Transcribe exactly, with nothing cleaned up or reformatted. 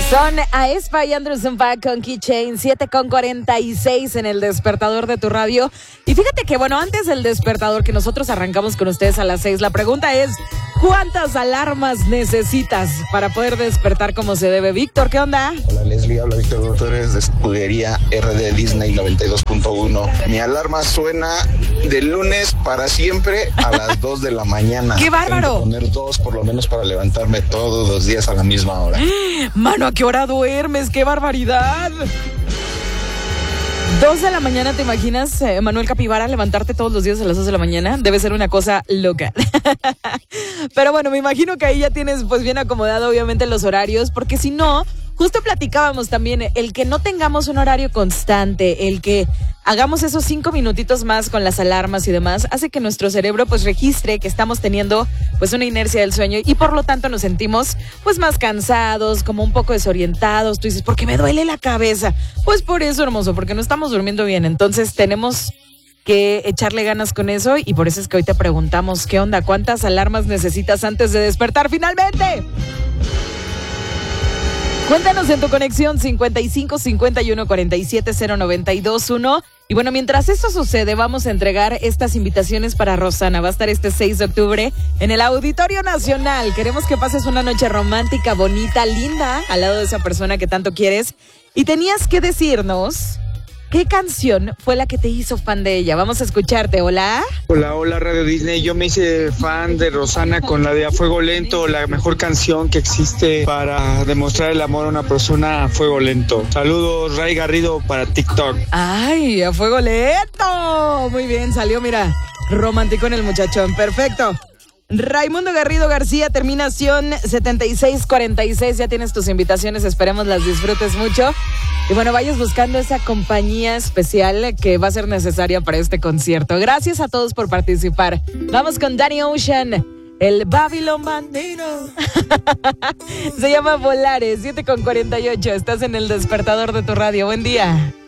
Son Aespa y Anderson Paak con Keychain, siete con cuarenta y seis en el despertador de tu radio. Y fíjate que, bueno, antes del despertador que nosotros arrancamos con ustedes a las seis, la pregunta es, ¿cuántas alarmas necesitas para poder despertar como se debe? Víctor, ¿qué onda? Hola Leslie, habla Víctor Doctores de Escudería R D Disney noventa y dos punto uno. Mi alarma suena de lunes para siempre a las dos de la mañana. ¡Qué bárbaro! Tengo que poner dos por lo menos para levantarme todos los días a la misma hora. Mano, ¿a qué hora duermes? ¡Qué barbaridad! Dos de la mañana, ¿te imaginas, eh, Manuel Capibara, levantarte todos los días a las dos de la mañana? Debe ser una cosa loca. Pero bueno, me imagino que ahí ya tienes pues bien acomodado obviamente los horarios, porque si no, justo platicábamos también, el que no tengamos un horario constante, el que hagamos esos cinco minutitos más con las alarmas y demás, hace que nuestro cerebro pues registre que estamos teniendo pues una inercia del sueño y por lo tanto nos sentimos pues más cansados, como un poco desorientados. Tú dices, ¿por qué me duele la cabeza? Pues por eso, hermoso, porque no estamos durmiendo bien. Entonces tenemos que echarle ganas con eso y por eso es que hoy te preguntamos, ¿qué onda? ¿Cuántas alarmas necesitas antes de despertar finalmente? Cuéntanos en tu conexión cincuenta y cinco, cincuenta y uno, cuarenta y siete, cero noventa y dos uno. Y bueno, mientras esto sucede, vamos a entregar estas invitaciones para Rosana. Va a estar este seis de octubre en el Auditorio Nacional. Queremos que pases una noche romántica, bonita, linda, al lado de esa persona que tanto quieres. Y tenías que decirnos ¿qué canción fue la que te hizo fan de ella? Vamos a escucharte. ¿Hola? Hola, hola Radio Disney. Yo me hice fan de Rosana con la de A Fuego Lento, la mejor canción que existe para demostrar el amor a una persona a fuego lento. Saludos, Ray Garrido para TikTok. ¡Ay, A Fuego Lento! Muy bien, salió, mira, romántico en el muchachón. Perfecto. Raimundo Garrido García, terminación setenta y seis cuarenta y seis. Ya tienes tus invitaciones, esperemos las disfrutes mucho. Y bueno, vayas buscando esa compañía especial que va a ser necesaria para este concierto. Gracias a todos por participar. Vamos con Danny Ocean, el Babylon Bandino. Se llama Volares, siete con cuarenta y ocho. Estás en el despertador de tu radio. Buen día.